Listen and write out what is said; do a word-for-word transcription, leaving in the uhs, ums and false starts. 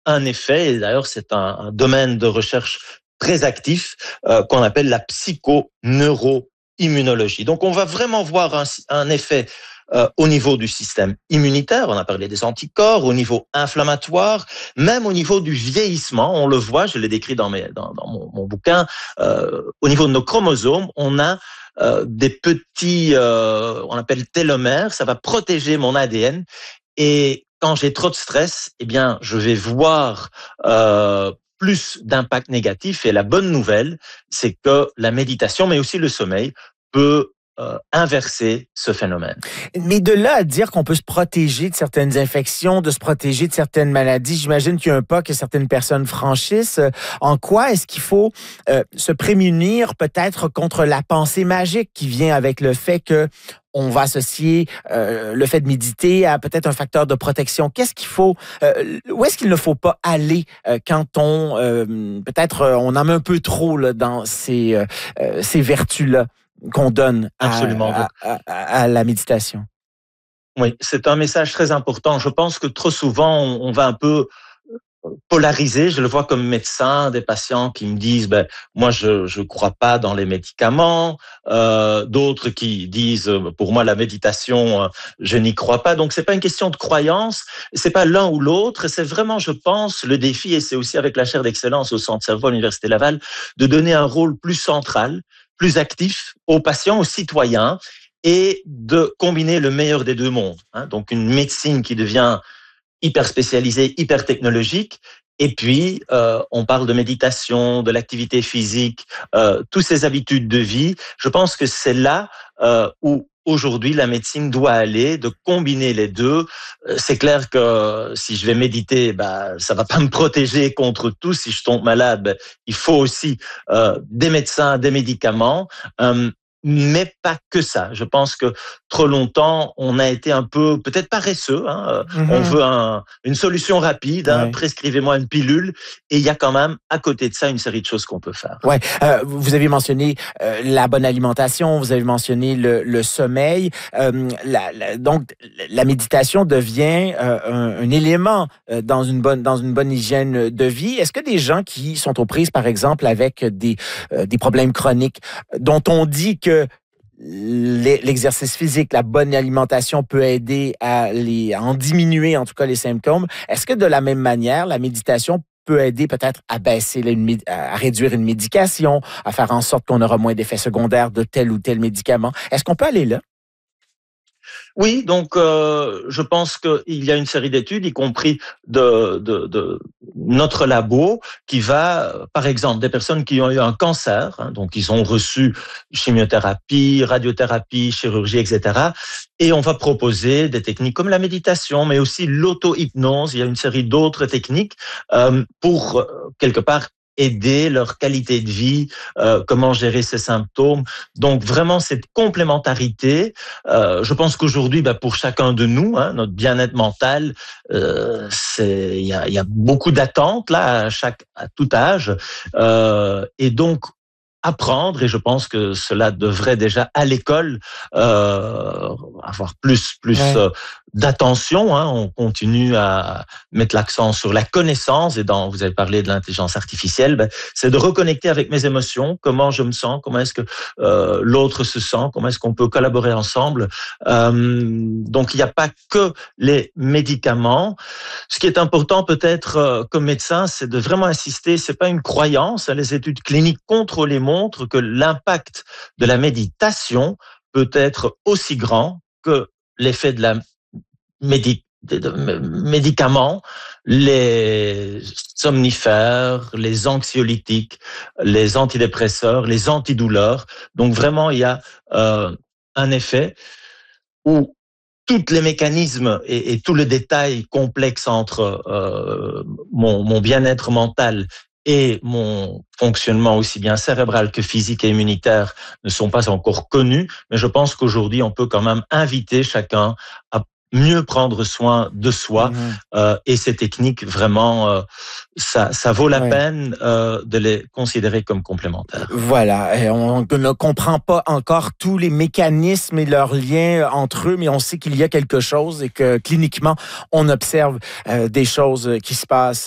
un effet, et d'ailleurs c'est un, un domaine de recherche très actif euh, qu'on appelle la psychoneuroimmunologie. Donc on va vraiment voir un, un effet euh, au niveau du système immunitaire, on a parlé des anticorps, au niveau inflammatoire, même au niveau du vieillissement, on le voit, je l'ai décrit dans, mes, dans, dans mon, mon bouquin, euh, au niveau de nos chromosomes, on a euh, des petits, euh, on appelle télomères, ça va protéger mon A D N, et quand j'ai trop de stress, eh bien, je vais voir euh, plus d'impact négatif. Et la bonne nouvelle, c'est que la méditation, mais aussi le sommeil, peut euh, inverser ce phénomène. Mais de là à dire qu'on peut se protéger de certaines infections, de se protéger de certaines maladies, j'imagine qu'il y a un pas que certaines personnes franchissent. En quoi est-ce qu'il faut euh, se prémunir peut-être contre la pensée magique qui vient avec le fait que on va associer euh, le fait de méditer à peut-être un facteur de protection. Qu'est-ce qu'il faut, euh, où est-ce qu'il ne faut pas aller euh, quand on, euh, peut-être, euh, on en met un peu trop là, dans ces, euh, ces vertus-là qu'on donne à, Absolument. à, à, à la méditation? Oui, c'est un message très important. Je pense que trop souvent, on, on va un peu polarisé. Je le vois comme médecin, des patients qui me disent ben moi je je crois pas dans les médicaments, euh, d'autres qui disent pour moi la méditation je n'y crois pas. Donc c'est pas une question de croyance, c'est pas l'un ou l'autre, c'est vraiment je pense le défi, et c'est aussi avec la chaire d'excellence au Centre Cerveau à l'Université Laval, de donner un rôle plus central, plus actif aux patients, aux citoyens, et de combiner le meilleur des deux mondes. Hein. Donc une médecine qui devient hyper spécialisé, hyper technologique. Et puis, euh, on parle de méditation, de l'activité physique, euh, toutes ces habitudes de vie. Je pense que c'est là euh, où aujourd'hui la médecine doit aller, de combiner les deux. C'est clair que si je vais méditer, bah, ça va pas me protéger contre tout. Si je tombe malade, bah, il faut aussi euh, des médecins, des médicaments. Euh, Mais pas que ça. Je pense que trop longtemps, on a été un peu, peut-être paresseux. Hein. Mm-hmm. On veut un, une solution rapide. Hein. Ouais. Prescrivez-moi une pilule. Et il y a quand même, à côté de ça, une série de choses qu'on peut faire. Ouais. Euh, vous avez mentionné euh, la bonne alimentation. Vous avez mentionné le, le sommeil. Euh, la, la, donc, la méditation devient euh, un, un élément euh, dans une bonne dans une bonne hygiène de vie. Est-ce que des gens qui sont aux prises, par exemple, avec des euh, des problèmes chroniques, dont on dit que l'exercice physique, la bonne alimentation peut aider à, les, à en diminuer, en tout cas, les symptômes. Est-ce que de la même manière, la méditation peut aider peut-être à baisser, une, à réduire une médication, à faire en sorte qu'on aura moins d'effets secondaires de tel ou tel médicament? Est-ce qu'on peut aller là? Oui, donc euh, je pense qu'il y a une série d'études, y compris de, de, de notre labo, qui va, par exemple, des personnes qui ont eu un cancer, hein, donc ils ont reçu chimiothérapie, radiothérapie, chirurgie, et cetera. Et on va proposer des techniques comme la méditation, mais aussi l'auto-hypnose. Il y a une série d'autres techniques euh, pour, euh, quelque part, aider leur qualité de vie, euh, comment gérer ces symptômes. Donc vraiment cette complémentarité, euh, je pense qu'aujourd'hui, bah, pour chacun de nous, hein, notre bien-être mental, euh, c'est il y a, y a beaucoup d'attentes là à chaque à tout âge, euh, et donc apprendre, et je pense que cela devrait déjà à l'école euh, avoir plus plus ouais. euh, d'attention. Hein. On continue à mettre l'accent sur la connaissance, et dans vous avez parlé de l'intelligence artificielle, ben, c'est de reconnecter avec mes émotions, comment je me sens, comment est-ce que euh, l'autre se sent, comment est-ce qu'on peut collaborer ensemble. Euh, donc il n'y a pas que les médicaments. Ce qui est important peut-être euh, comme médecin, c'est de vraiment insister. C'est pas une croyance. Hein, les études cliniques contrôlées montrent que l'impact de la méditation peut être aussi grand que l'effet de la médi- de, de, de médicaments, les somnifères, les anxiolytiques, les antidépresseurs, les antidouleurs. Donc vraiment, il y a euh, un effet où tous les mécanismes et, et tout le détail complexe entre euh, mon, mon bien-être mental et mon fonctionnement aussi bien cérébral que physique et immunitaire ne sont pas encore connus, mais je pense qu'aujourd'hui, on peut quand même inviter chacun à mieux prendre soin de soi. Mmh. Euh, et ces techniques, vraiment, euh, ça, ça vaut la ouais. peine euh, de les considérer comme complémentaires. Voilà. Et on ne comprend pas encore tous les mécanismes et leurs liens entre eux, mais on sait qu'il y a quelque chose et que cliniquement, on observe euh, des choses qui se passent